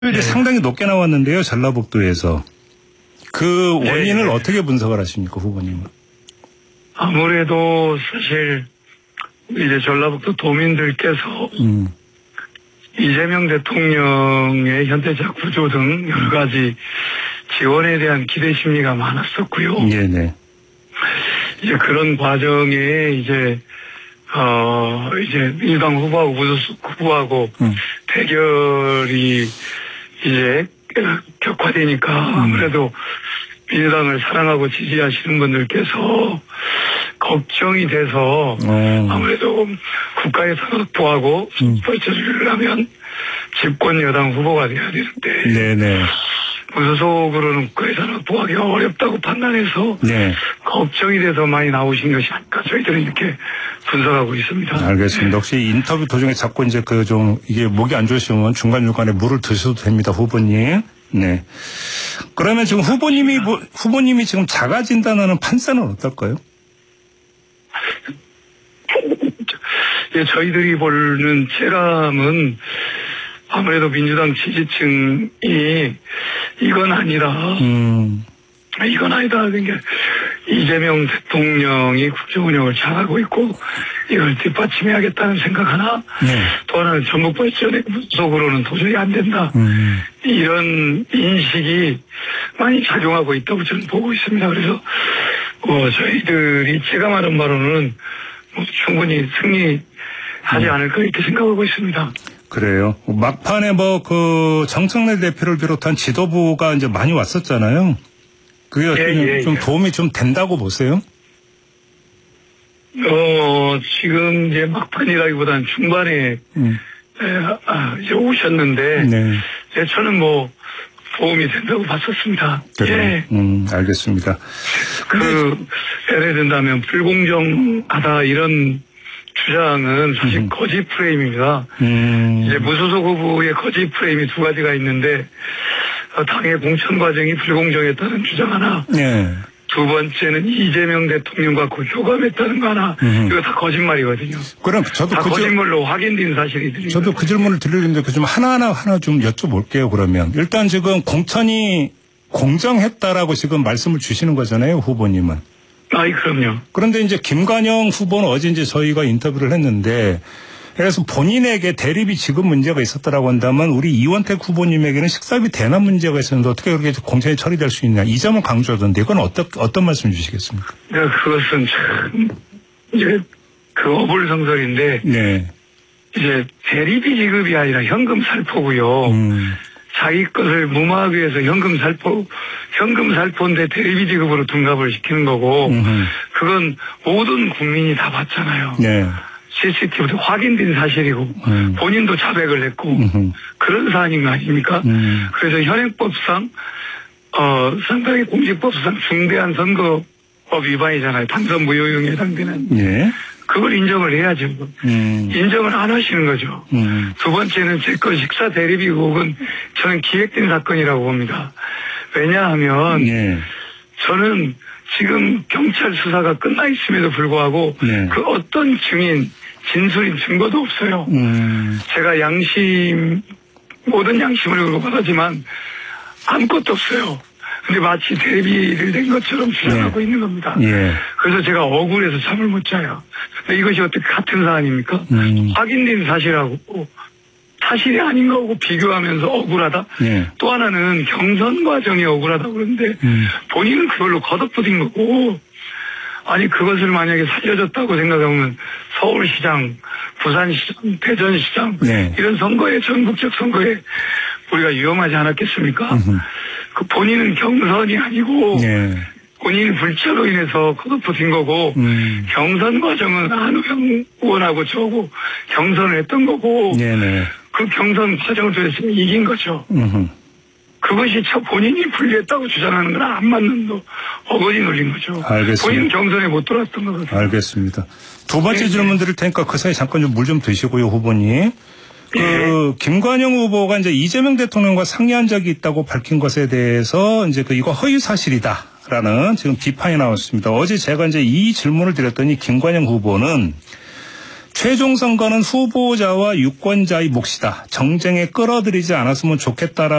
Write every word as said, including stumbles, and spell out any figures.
이제 네. 상당히 높게 나왔는데요, 전라북도에서. 그 원인을 네. 어떻게 분석을 하십니까, 후보님은? 아무래도 사실 이제 전라북도 도민들께서 음. 이재명 대통령의 현대적 구조 등 여러 가지 지원에 대한 기대 심리가 많았었고요. 네네. 이제 그런 과정에 이제 어 이제 민주당 후보하고 무소속 후보하고 음. 대결이 이제 격화되니까 아무래도 민주당을 사랑하고 지지하시는 분들께서 걱정이 돼서 음. 아무래도 국가에서 확보하고 벌처를 하면 집권 여당 후보가 돼야 되는데 네네. 무소속으로는 국가에서 확보하기가 어렵다고 판단해서 네. 걱정이 돼서 많이 나오신 것이 아닐까 저희들은 이렇게 분석하고 있습니다. 알겠습니다. 혹시 인터뷰 도중에 자꾸 이제 그 좀 이게 목이 안 좋으시면 중간중간에 물을 드셔도 됩니다, 후보님. 네. 그러면 지금 후보님이 뭐, 후보님이 지금 자가 진단하는 판단은 어떨까요? 예, 저희들이 보는 체감은 아무래도 민주당 지지층이 이건 아니다. 음. 이건 아니다. 그러니까 이재명 대통령이 국정 운영을 잘하고 있고 이걸 뒷받침해야겠다는 생각 하나. 네. 또 하나는 전북 발전의 속으로는 도저히 안 된다. 음. 이런 인식이 많이 작용하고 있다고 저는 보고 있습니다. 그래서 어, 저희들이 체감하는 바로는 뭐 충분히 승리하지 음. 않을까 이렇게 생각하고 있습니다. 그래요. 막판에 뭐 그 정청래 대표를 비롯한 지도부가 이제 많이 왔었잖아요. 그게 예, 예, 좀 예. 도움이 좀 된다고 보세요? 어 지금 이제 막판이라기보다는 중반에 음. 에, 아, 이제 오셨는데 네. 예, 저는 뭐 도움이 된다고 봤었습니다. 그래요. 예. 음, 알겠습니다. 그 예를 든다면 불공정하다 이런 주장은 사실 음. 거짓 프레임입니다. 음. 이제 무소속 후보의 거짓 프레임이 두 가지가 있는데 당의 공천 과정이 불공정했다는 주장 하나. 네. 두 번째는 이재명 대통령과 그 교감했다는 거 하나. 음. 이거 다 거짓말이거든요. 그럼 저도 다 그 거짓말로 질... 확인된 사실이들이. 저도 그 질문을 드리는데 그 좀 하나하나 하나 좀 여쭤볼게요. 그러면 일단 지금 공천이 공정했다라고 지금 말씀을 주시는 거잖아요, 후보님은. 아이 그럼요. 그런데 이제 김관영 후보는 어제 이제 저희가 인터뷰를 했는데 그래서 본인에게 대립이 지급 문제가 있었다라고 한다면 우리 이원택 후보님에게는 식사비 대납 문제가 있었는데 어떻게 그렇게 공천이 처리될 수 있냐 이 점을 강조하던데 이건 어떤 어떤 말씀 주시겠습니까? 네, 그것은 참 이제 그 어불성설인데 네. 이제 대립이 지급이 아니라 현금 살포고요. 음. 자기 것을 무마하기 위해서 현금 살포, 현금 살포인데 대리비 지급으로 둔갑을 시키는 거고, 음흠. 그건 모든 국민이 다 봤잖아요. 네. 씨씨티비도 확인된 사실이고, 음. 본인도 자백을 했고, 음흠. 그런 사안인 거 아닙니까? 음. 그래서 현행법상, 어, 상당히 공직법상 중대한 선거법 위반이잖아요. 당선 무효용에 해당되는. 네. 그걸 인정을 해야죠. 음. 인정을 안 하시는 거죠. 음. 두 번째는 제 건 식사 대리비 의혹은 저는 기획된 사건이라고 봅니다. 왜냐하면 네. 저는 지금 경찰 수사가 끝나 있음에도 불구하고 네. 그 어떤 증인, 진술인 증거도 없어요. 음. 제가 양심, 모든 양심을 요구받았지만 아무것도 없어요. 근데 마치 대비를 낸 것처럼 주장하고 네. 있는 겁니다. 예. 그래서 제가 억울해서 잠을 못 자요. 근데 이것이 어떻게 같은 사안입니까? 음. 확인된 사실하고 사실이 아닌 거하고 비교하면서 억울하다. 예. 또 하나는 경선 과정이 억울하다고 그러는데 음. 본인은 그걸로 걷어부린 거고 아니 그것을 만약에 살려줬다고 생각하면 서울시장, 부산시장, 대전시장 네. 이런 선거에 전국적 선거에 우리가 위험하지 않았겠습니까? 음흠. 그 본인은 경선이 아니고 네. 본인이 불체로 인해서 컷오프 된 거고 음. 경선 과정은 한우영 의원하고 저하고 경선을 했던 거고 네네. 그 경선 과정을 통해서 이긴 거죠. 음흠. 그것이 저 본인이 불리했다고 주장하는 건 안 맞는 거 어거지 놀린 거죠. 알겠습니다. 본인 경선에 못 들어왔던 거거든요. 알겠습니다. 두 번째 네. 질문 드릴 테니까 그 사이 잠깐 좀 물 좀 드시고요, 후보님. 그 네. 김관영 후보가 이제 이재명 대통령과 상의한 적이 있다고 밝힌 것에 대해서 이제 그 이거 허위 사실이다라는 지금 비판이 나왔습니다. 어제 제가 이제 이 질문을 드렸더니 김관영 후보는 최종 선거는 후보자와 유권자의 몫이다. 정쟁에 끌어들이지 않았으면 좋겠다라고